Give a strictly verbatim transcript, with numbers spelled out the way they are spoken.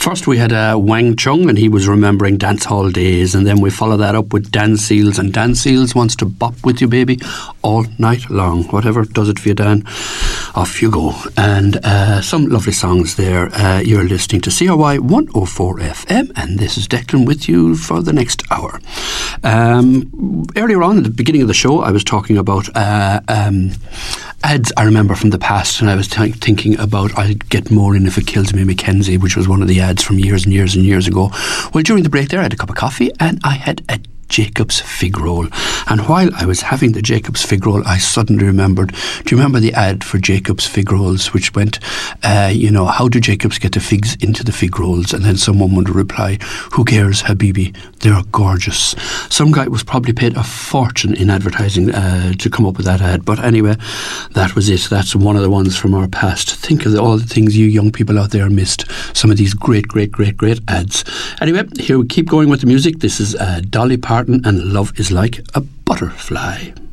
First we had uh, Wang Chung, and he was remembering dance hall days, and then we follow that up with Dan Seals, and Dan Seals wants to bop with you, baby, all night long. Whatever does it for you, Dan, off you go. And uh, some lovely songs there. Uh, you're listening to C R Y one oh four F M, and this is Declan with you for the next hour. Um, earlier on at the beginning of the show, I was talking about uh, um, ads I remember from the past, and I was t- thinking about I'll get more in if it kills me, Mackenzie, which was one of the ads from years and years and years ago. Well, during the break there, I had a cup of coffee and I had a Jacob's fig roll. And while I was having the Jacob's fig roll, I suddenly remembered, do you remember the ad for Jacob's fig rolls, which went, uh, you know, how do Jacobs get the figs into the fig rolls? And then someone would reply, who cares, Habibi, they're gorgeous. Some guy was probably paid a fortune in advertising uh, to come up with that ad. But anyway, that was it. That's one of the ones from our past. Think of the, all the things you young people out there missed. Some of these great, great, great, great ads. Anyway, here we keep going with the music. This is uh, Dolly Parton and Love is Like a Butterfly.